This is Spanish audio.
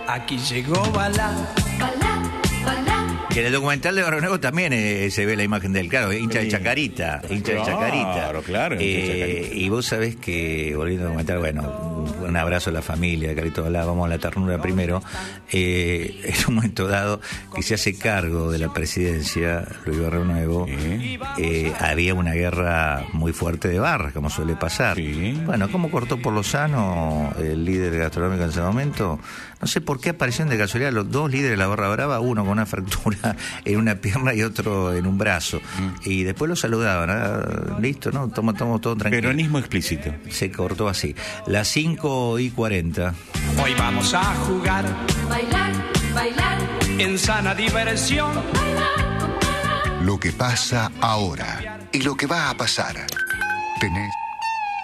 Aquí llegó Balá. Que en el documental de Barrio Nuevo también se ve la imagen de él, claro, hincha de Chacarita, Claro. Y vos sabés que, volviendo al documental, bueno, un abrazo a la familia de Carlitos Balá, vamos a la ternura primero. En un momento dado que se hace cargo de la presidencia Luis Barrio Nuevo, había una guerra muy fuerte de barras, como suele pasar. Sí. Bueno, ¿cómo cortó por lo sano el líder gastronómico en ese momento? No sé por qué aparecieron de casualidad los dos líderes de la Barra Brava, uno con una fractura en una pierna y otro en un brazo. Y después lo saludaban, listo, ¿no? Estamos todo tranquilo. Peronismo explícito. Se cortó así. Las 5:40. Hoy vamos a jugar. Bailar. En sana diversión. Lo que pasa ahora y lo que va a pasar. Tenés